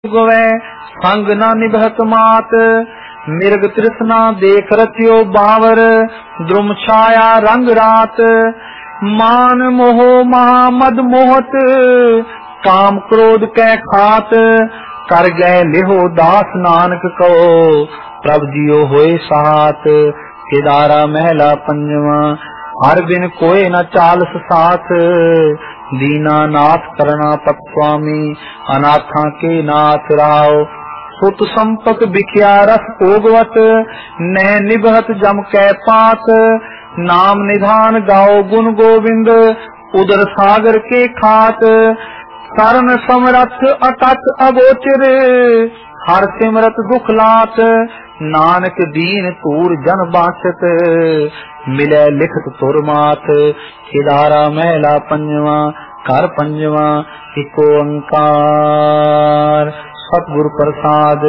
गवै संग न निभत मात। मिर्ग तृष्णा देख रचियो बावर, द्रुम छाया रंग रात। मान मोह महामद मोहत, काम क्रोध कै खात। कर गए लिहो दास नानक को, प्रभ जियो होए साथ। केदारा महला पंजवा, हर बिन कोय न चालस साथ। दीना नाथ करना पत स्वामी, अनाथा के नाथ राव। सुत संपक बिखिया रस भोगवत, नह निभत जम कै पात। नाम निधान गाओ गुण गोविंद, उदर सागर के खात। शरण समरथ अटक अगोचर, हर सिमरत दुख लात। नानक दीन तूर जन बासत, मिले लिखत तुर मात। केदारा महला पंजवा, कर पंजवा इको ओंकार। सतगुरु प्रसाद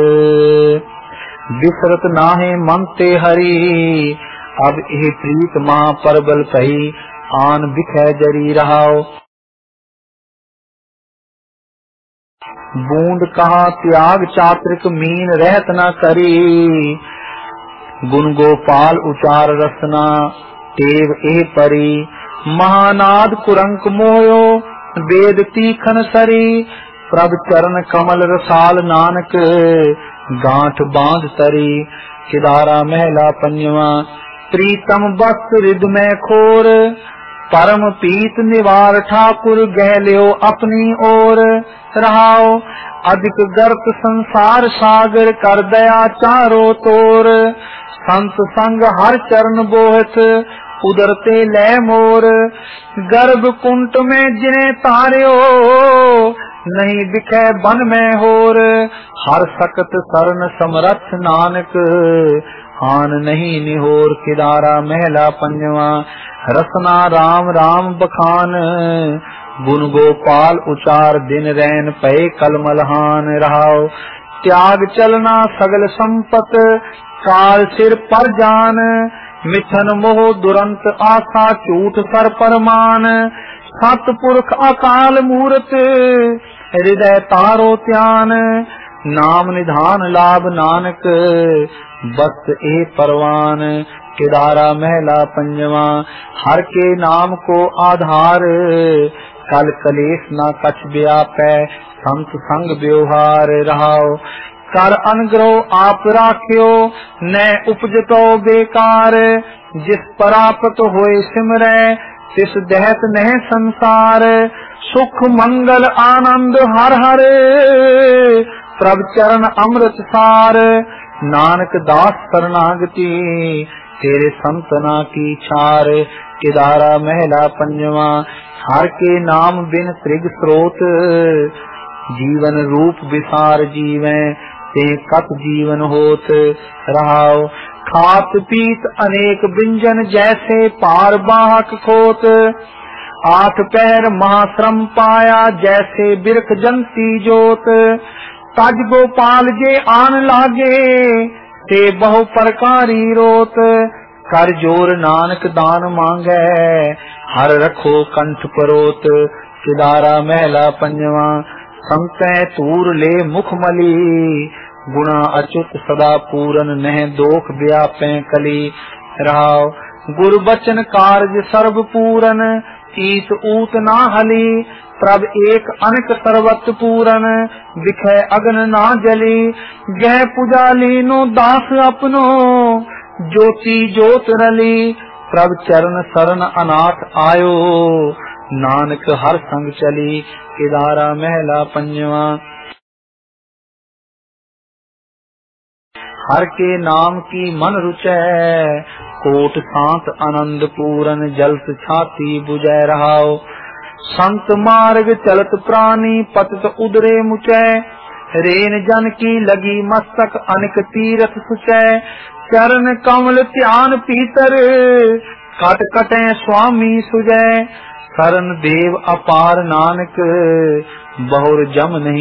बिसरत नाहे मन ते हरि, अब यह प्रीत मां परबल कही। आन बिखै जरी रहाओ, बूंद कहा त्याग चात्रिक मीन रहत न करी। गुण गोपाल उचार रसना, टेव एह परी। महानाद कुरंक मोयो, वेद तीखन सरी। प्रभ चरण कमल रसाल नानक, गांठ बांध तरी। केदारा महला पंजवा, प्रीतम बस रिद में खोर। परम पीत निवार ठाकुर, गह लियो अपनी ओर। रहाओ अधिक गर्त संसार सागर, कर दया चारो तोर। संत संग हर चरण बोहत, उदरते ले मोर। गर्भ कुंट में जिन्हें तार्यो, नहीं दिखे बन में होर। हर सकत शरण समरथ नानक, हान नहीं निहोर। केदारा महला पंजवा, रसना राम राम बखान। गुण गोपाल उचार दिन रैन, पए कलमलहान। रहाओ त्याग चलना सगल संपत, काल सिर पर जान। मिथन मोह दुरंत आशा, झूठ सर परमान। सतपुरख अकाल मूरत, हृदय तारो ध्यान। नाम निधान लाभ नानक, बस ए परवान। केदारा महला पंजवा, हर के नाम को आधार। कल कलेश न कछ व्यापै, संत संग व्यवहार। रहाओ कर अनुग्रह आप राख्यो, न उपजतो बेकार। जिस प्राप्त होए सिमरै, तिस दहत नह संसार। सुख मंगल आनंद हर हर, प्रभ चरण अमृत सार। नानक दास शरणागति, तेरे संतना की छार। केदारा महला पंजवा, हर के नाम बिन त्रिग स्रोत। जीवन रूप विसार जीवै, ते कत जीवन होत। रहाओ खात पीत अनेक व्यंजन, जैसे पार बाहक खोत। आठ पैर महाश्रम पाया, जैसे बिरख जंती जोत। तज गोपाल जे आन लागे, ते बहु प्रकारी रोत। कर जोर नानक दान मांगै, हर रखो कंठ परोत। केदारा महला पंजवा, संतै तूर ले मुख मली। गुणा अच्युत सदा पूरन, नह दोख व्यापै कली। रहाओ गुरु बचन कारज सर्व पूरन, ईत ऊत ना हली। प्रभ एक अनक सर्वत पूरन, दिखै अगन ना जली। जय पुजालीनो दास अपनो, ज्योति ज्योत रली। प्रभ चरण शरण अनाथ आयो, नानक हर संग चली। केदारा महला पंजवा, हर के नाम की मन रुचै। कोट सांत आनंद पूरन, जलत छाती बुझै। रहाओ संत मार्ग चलत प्राणी, पतित उदरे मुचै। रेन जन की लगी मस्तक, अनिक तीरथ सुचै। चरण कमल ध्यान पीतर, कट कटै स्वामी सुजै। शरण देव अपार नानक, बहुर जम नहीं